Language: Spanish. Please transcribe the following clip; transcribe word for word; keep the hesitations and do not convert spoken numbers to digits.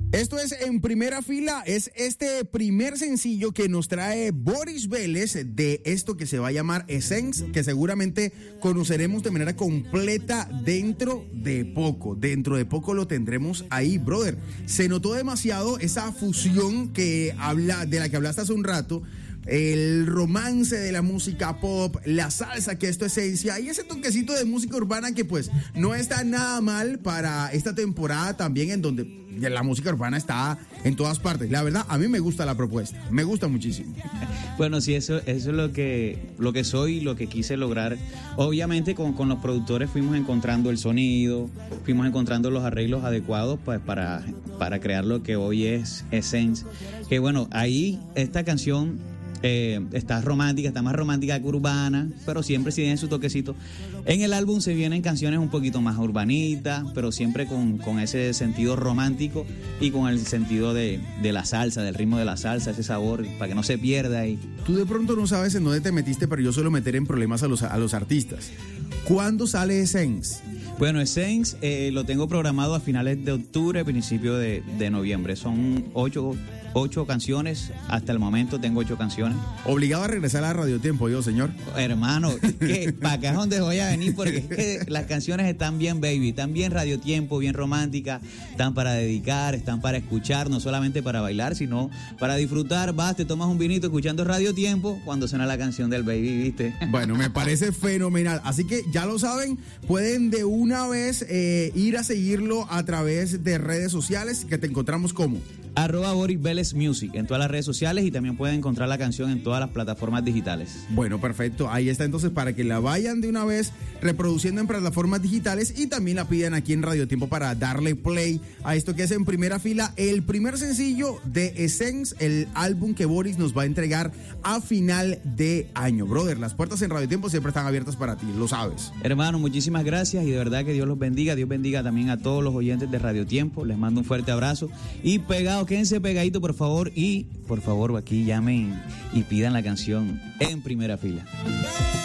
Esto es En Primera Fila, es este primer sencillo que nos trae Boris Vélez de esto que se va a llamar Essence, que seguramente conoceremos de manera completa dentro de poco. Dentro de poco lo tendremos ahí, brother. Se notó demasiado esa fusión que habla, de la que hablaste hace un rato. El romance de la música pop, la salsa, que es tu esencia, y ese toquecito de música urbana que pues no está nada mal para esta temporada también, en donde la música urbana está en todas partes. La verdad, a mí me gusta la propuesta, me gusta muchísimo. Bueno, sí, eso, eso es lo que, lo que soy, lo que quise lograr. Obviamente con, con los productores fuimos encontrando el sonido, fuimos encontrando los arreglos adecuados pues, para, para crear lo que hoy es Essence. Que bueno, ahí esta canción... Eh, está romántica, está más romántica que urbana, pero siempre sí tiene su toquecito. En el álbum se vienen canciones un poquito más urbanitas, pero siempre con, con ese sentido romántico y con el sentido de, de la salsa, del ritmo de la salsa, ese sabor, para que no se pierda ahí. Tú de pronto no sabes en dónde te metiste, pero yo suelo meter en problemas a los, a los artistas. ¿Cuándo sale Essence? Bueno, Essence eh, lo tengo programado a finales de octubre, principio de, de noviembre. Son ocho, ocho canciones. Hasta el momento tengo ocho canciones. Obligado a regresar a Radio Tiempo, yo, señor. Hermano, que para acá es donde voy a venir, porque es que las canciones están bien, baby. Están bien Radio Tiempo, bien románticas. Están para dedicar, están para escuchar, no solamente para bailar, sino para disfrutar. Vas, te tomas un vinito escuchando Radio Tiempo cuando suena la canción del baby, ¿viste? Bueno, me parece fenomenal. Así que ya lo saben, pueden de un una vez eh, ir a seguirlo a través de redes sociales, que te encontramos como arroba Boris Vélez Music en todas las redes sociales, y también pueden encontrar la canción en todas las plataformas digitales. Bueno, perfecto, ahí está entonces para que la vayan de una vez reproduciendo en plataformas digitales y también la pidan aquí en Radio Tiempo para darle play a esto que es En Primera Fila, el primer sencillo de Essence, el álbum que Boris nos va a entregar a final de año. Brother, las puertas en Radio Tiempo siempre están abiertas para ti, lo sabes. Hermano, muchísimas gracias y de verdad que Dios los bendiga, Dios bendiga también a todos los oyentes de Radio Tiempo, les mando un fuerte abrazo y pegado, quédense pegaditos por favor y por favor aquí llamen y pidan la canción En Primera Fila.